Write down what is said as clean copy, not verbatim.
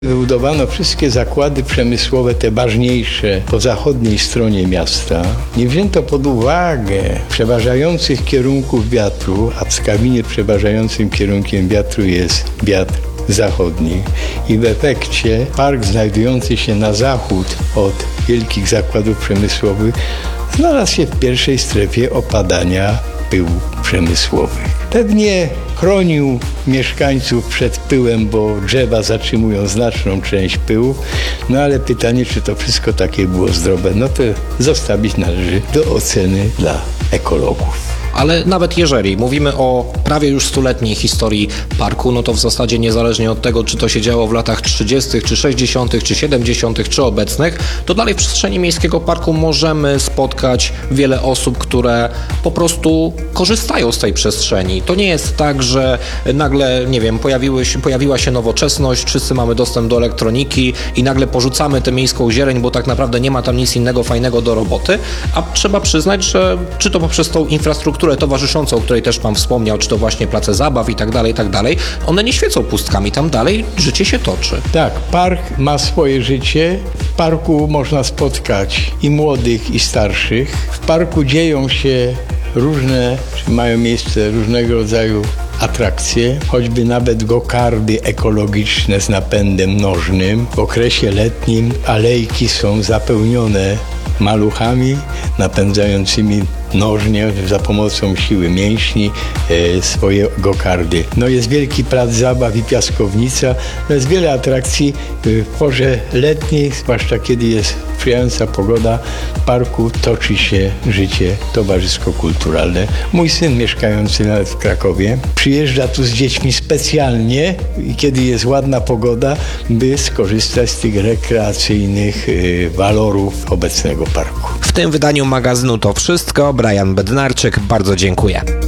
Wybudowano wszystkie zakłady przemysłowe, te ważniejsze, po zachodniej stronie miasta. Nie wzięto pod uwagę przeważających kierunków wiatru, a w Skawinie przeważającym kierunkiem wiatru jest wiatr zachodni. I w efekcie park znajdujący się na zachód od wielkich zakładów przemysłowych znalazł się w pierwszej strefie opadania pyłów przemysłowych. Pewnie chronił mieszkańców przed pyłem, bo drzewa zatrzymują znaczną część pyłów, no ale pytanie, czy to wszystko takie było zdrowe, no to zostawić należy do oceny dla ekologów. Ale nawet jeżeli mówimy o prawie już stuletniej historii parku, no to w zasadzie niezależnie od tego, czy to się działo w latach 30., czy 60., czy 70., czy obecnych, to dalej w przestrzeni miejskiego parku możemy spotkać wiele osób, które po korzystają z tej przestrzeni. To nie jest tak, że nagle, nie wiem, pojawiła się nowoczesność, wszyscy mamy dostęp do elektroniki i nagle porzucamy tę miejską zieleń, bo tak naprawdę nie ma tam nic innego fajnego do roboty, a trzeba przyznać, że czy to poprzez tą infrastrukturę towarzyszącą, o której też Pan wspomniał, czy to właśnie place zabaw i tak dalej, one nie świecą pustkami, tam dalej życie się toczy. Tak, park ma swoje życie. W parku można spotkać i młodych, i starszych. W parku dzieją się mają miejsce różnego rodzaju atrakcje, choćby nawet gokardy ekologiczne z napędem nożnym. W okresie letnim alejki są zapełnione maluchami napędzającymi nożnie za pomocą siły mięśni swoje gokardy. No jest wielki plac zabaw i piaskownica. No jest wiele atrakcji w porze letniej, zwłaszcza kiedy jest sprzyjająca pogoda. W parku toczy się życie towarzysko-kulturalne. Mój syn mieszkający nawet w Krakowie przyjeżdża tu z dziećmi specjalnie, kiedy jest ładna pogoda, by skorzystać z tych rekreacyjnych walorów obecnego parku. W tym wydaniu magazynu to wszystko. Brian Bednarczyk, bardzo dziękuję.